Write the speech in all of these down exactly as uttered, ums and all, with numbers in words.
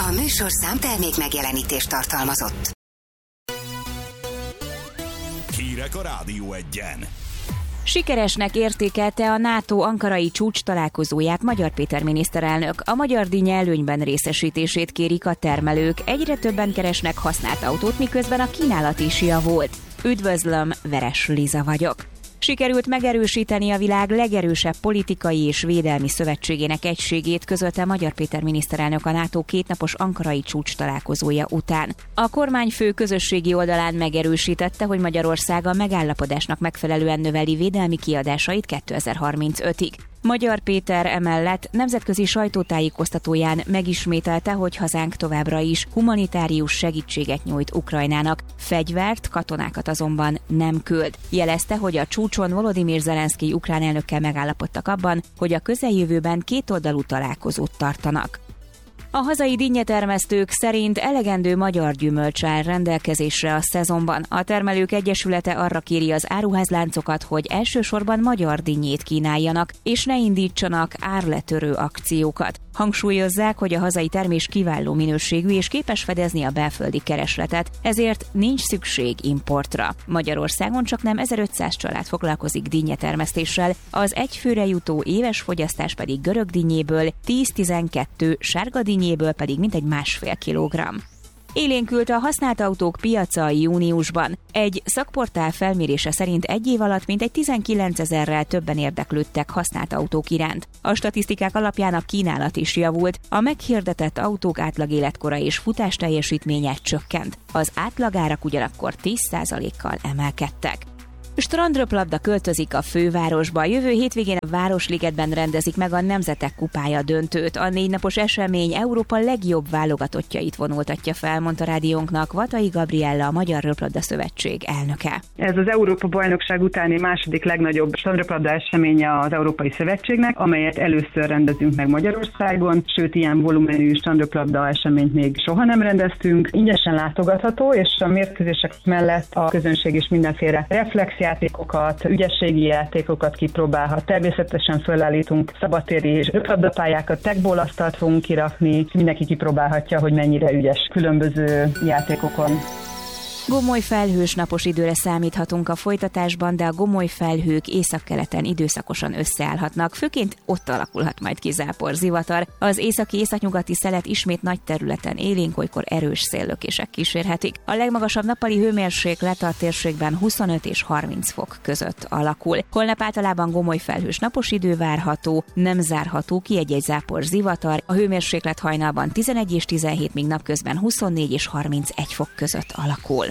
A műsorszám termék megjelenítést tartalmazott. Hírek a Rádió Egyen. Sikeresnek értékelte a NATO ankarai csúcs találkozóját Magyar Péter miniszterelnök. A magyar dinnye előnyben részesítését kérik a termelők. Egyre többen keresnek használt autót, miközben a kínálat is javult. Üdvözlöm, Veres Liza vagyok. Sikerült megerősíteni a világ legerősebb politikai és védelmi szövetségének egységét, közölte Magyar Péter miniszterelnök a NATO kétnapos ankarai csúcs találkozója után. A kormányfő közösségi oldalán megerősítette, hogy Magyarország a megállapodásnak megfelelően növeli védelmi kiadásait kétezer-harmincötig. Magyar Péter emellett nemzetközi sajtótájékoztatóján megismételte, hogy hazánk továbbra is humanitárius segítséget nyújt Ukrajnának, fegyvert, katonákat azonban nem küld. Jelezte, hogy a csúcson Volodymyr Zelenszkij ukrán elnökkel megállapodtak abban, hogy a közeljövőben kétoldalú találkozót tartanak. A hazai dinnyetermesztők szerint elegendő magyar gyümölcs áll rendelkezésre a szezonban. A Termelők Egyesülete arra kéri az áruházláncokat, hogy elsősorban magyar dinnyét kínáljanak, és ne indítsanak árletörő akciókat. Hangsúlyozzák, hogy a hazai termés kiváló minőségű és képes fedezni a belföldi keresletet, ezért nincs szükség importra. Magyarországon csaknem ezerötszáz család foglalkozik dinnyetermesztéssel, az egyfőre jutó éves fogyasztás pedig görög dinnyéből tíz-tizenkettő, sárga dinnyéből pedig mintegy másfél kilogramm. Élénkült a használt autók piaca júniusban. Egy szakportál felmérése szerint egy év alatt mintegy tizenkilencezerrel többen érdeklődtek használt autók iránt. A statisztikák alapján a kínálat is javult, a meghirdetett autók átlag életkora és futás teljesítménye csökkent. Az átlagárak ugyanakkor tíz százalékkal emelkedtek. Strandröplabda költözik a fővárosba. Jövő hétvégén a Városligetben rendezik meg a Nemzetek Kupája döntőt. A négy napos esemény Európa legjobb válogatottjait vonultatja fel, mondta rádiónknak Vatai Gabriella, a Magyar Röplabda Szövetség elnöke. Ez az Európa bajnokság utáni második legnagyobb strandröplabda eseménye az Európai Szövetségnek, amelyet először rendezünk meg Magyarországon, sőt ilyen volumenű strandröplabda eseményt még soha nem rendeztünk. Ingyenesen látogatható, és a mérkőzések mellett a közönség is mindenféle reflex játékokat, ügyességi játékokat kipróbálhat. Természetesen fölállítunk szabadtéri és röplabdapályákat, tekból asztalt fogunk kirakni, mindenki kipróbálhatja, hogy mennyire ügyes különböző játékokon. Gomoly felhős napos időre számíthatunk a folytatásban, de a gomoly felhők északkeleten időszakosan összeállhatnak, főként ott alakulhat majd ki zápor, zivatar. Az északi északnyugati szelet ismét nagy területen élénk, olykor erős széllökések kísérhetik. A legmagasabb nappali hőmérséklet a térségben huszonöt és harminc fok között alakul. Holnap általában gomoly felhős napos idő várható, nem zárható ki egy-egy zápor, zivatar. A hőmérséklet hajnalban tizenegy és tizenhét, míg napközben huszonnégy és harmincegy fok között alakul.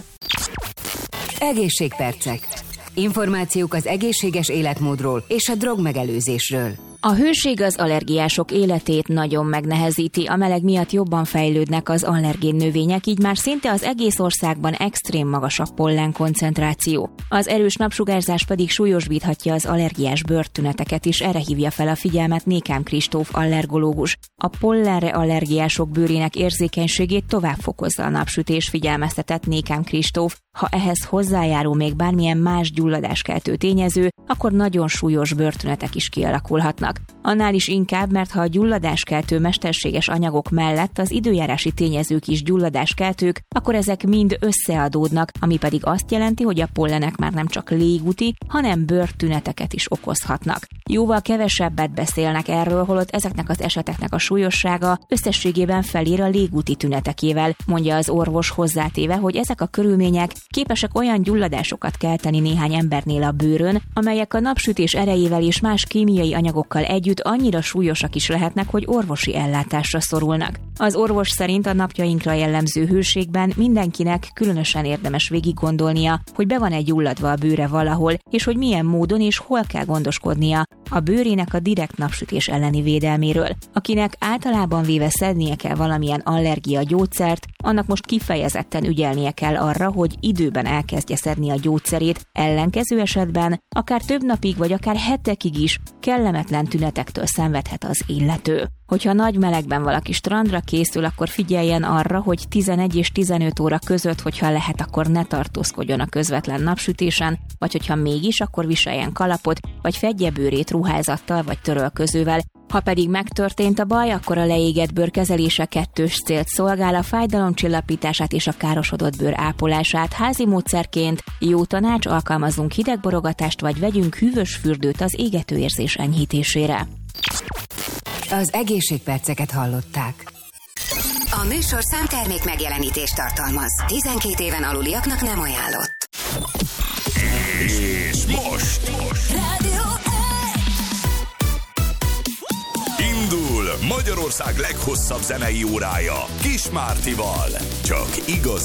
Egészségpercek. Információk az egészséges életmódról és a drogmegelőzésről. A hőség az allergiások életét nagyon megnehezíti, a meleg miatt jobban fejlődnek az allergén növények, így már szinte az egész országban extrém magas a pollen koncentráció. Az erős napsugárzás pedig súlyosbíthatja az allergiás bőrtüneteket is, erre hívja fel a figyelmet Nékám Kristóf allergológus. A pollenre allergiások bőrének érzékenységét tovább fokozza a napsütés, figyelmeztetett Nékám Kristóf. Ha ehhez hozzájárul még bármilyen más gyulladáskeltő tényező, akkor nagyon súlyos bőrtünetek is kialakulhatnak. Annál is inkább, mert ha a gyulladáskeltő mesterséges anyagok mellett az időjárási tényezők is gyulladáskeltők, akkor ezek mind összeadódnak, ami pedig azt jelenti, hogy a pollenek már nem csak légúti, hanem bőrtüneteket is okozhatnak. Jóval kevesebbet beszélnek erről, holott ezeknek az eseteknek a súlyossága összességében felér a légúti tünetekével, mondja az orvos, hozzátéve, hogy ezek a körülmények képesek olyan gyulladásokat kelteni néhány embernél a bőrön, amelyek a napsütés erejével és más kémiai anyagokkal együtt annyira súlyosak is lehetnek, hogy orvosi ellátásra szorulnak. Az orvos szerint a napjainkra jellemző hőségben mindenkinek különösen érdemes végig gondolnia, hogy be van-e gyulladva a bőre valahol, és hogy milyen módon és hol kell gondoskodnia a bőrének a direkt napsütés elleni védelméről. Akinek általában véve szednie kell valamilyen allergia gyógyszert, annak most kifejezetten ügyelnie kell arra, hogy időben elkezdje szedni a gyógyszerét, ellenkező esetben akár több napig vagy akár hetekig is kellemetlen tünetektől szenvedhet az illető. Hogyha nagy melegben valaki strandra készül, akkor figyeljen arra, hogy tizenegy és tizenöt óra között, hogyha lehet, akkor ne tartózkodjon a közvetlen napsütésen, vagy hogyha mégis, akkor viseljen kalapot, vagy fedje bőrét ruházattal vagy törölközővel. Ha pedig megtörtént a baj, akkor a leégett bőr kezelése kettős célt szolgál, a fájdalom csillapítását és a károsodott bőr ápolását. Házi módszerként jó tanács, alkalmazzunk hidegborogatást, vagy vegyünk hűvös fürdőt az égető érzés enyhítésére. Az egészségperceket hallották. A műsorszám termék megjelenítést tartalmaz. tizenkét éven aluliaknak nem ajánlott. És most, most. Rádió Indul Magyarország leghosszabb zenei órája Kis Mártival. Csak igaz